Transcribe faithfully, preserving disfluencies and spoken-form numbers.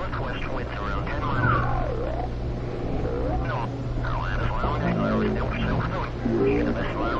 southwest winds around ten miles. No, I'll add a flower, still south, still, you get the best flower.